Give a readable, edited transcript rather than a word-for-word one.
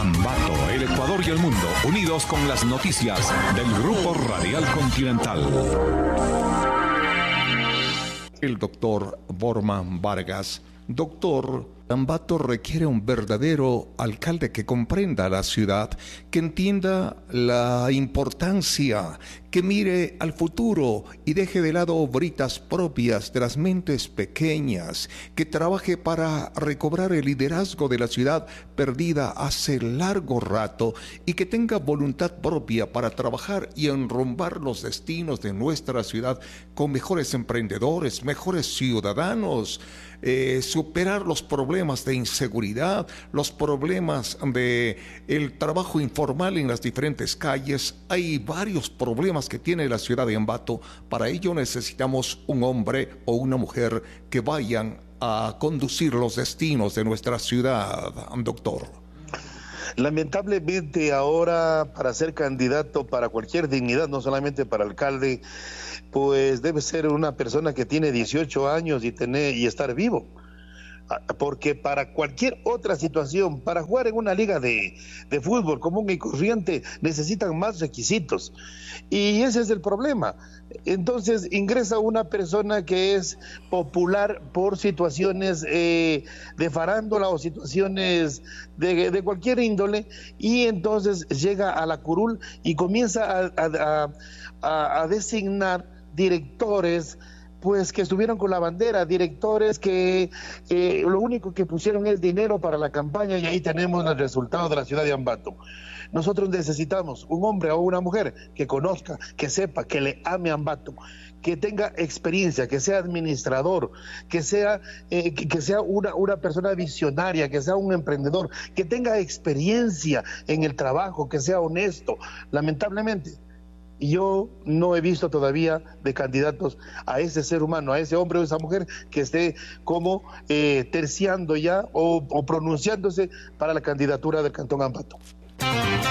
Ambato, el Ecuador y el mundo, unidos con las noticias del Grupo Radial Continental. El doctor Borman Vargas. Doctor, Ambato requiere un verdadero alcalde que comprenda la ciudad, que entienda la importancia, que mire al futuro y deje de lado obritas propias de las mentes pequeñas, que trabaje para recobrar el liderazgo de la ciudad perdida hace largo rato y que tenga voluntad propia para trabajar y enrumbar los destinos de nuestra ciudad con mejores emprendedores, mejores ciudadanos, superar los problemas de inseguridad, los problemas de el trabajo informal en las diferentes calles. Hay varios problemas que tiene la ciudad de Ambato. Para ello necesitamos un hombre o una mujer que vayan a conducir los destinos de nuestra ciudad, doctor. Lamentablemente ahora, para ser candidato para cualquier dignidad, no solamente para alcalde, pues debe ser una persona que tiene 18 años y estar vivo. Porque para cualquier otra situación, para jugar en una liga de fútbol común y corriente, necesitan más requisitos. Y ese es el problema. Entonces ingresa una persona que es popular por situaciones de farándula o situaciones de cualquier índole, y entonces llega a la curul y comienza a designar directores pues que estuvieron con la bandera, directores que lo único que pusieron es dinero para la campaña, y ahí tenemos el resultado de la ciudad de Ambato. Nosotros necesitamos un hombre o una mujer que conozca, que sepa, que le ame Ambato, que tenga experiencia, que sea administrador, que sea una persona visionaria, que sea un emprendedor, que tenga experiencia en el trabajo, que sea honesto. Lamentablemente, yo no he visto todavía de candidatos a ese ser humano, a ese hombre o esa mujer que esté como terciando ya o pronunciándose para la candidatura del Cantón Ambato.